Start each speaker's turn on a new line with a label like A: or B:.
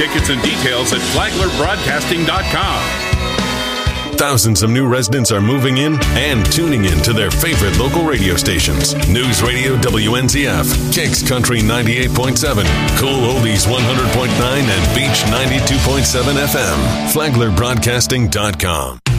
A: Tickets and details at FlaglerBroadcasting.com.
B: Thousands of new residents are moving in and tuning in to their favorite local radio stations. News Radio WNZF, Kicks Country 98.7, Cool Oldies 100.9, and Beach 92.7 FM. FlaglerBroadcasting.com.